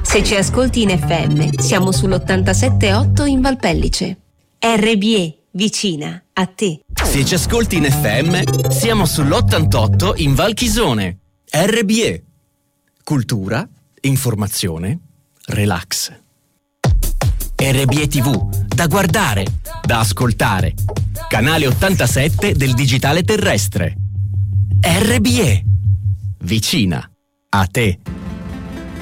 Se ci ascolti in FM, siamo sull'87.8 in Valpellice. RBE, vicina a te. Se ci ascolti in FM, siamo sull'88 in Val Chisone. RBE. Cultura, informazione, relax. RBE TV, da guardare, da ascoltare. Canale 87 del digitale terrestre. RBE, vicina a te.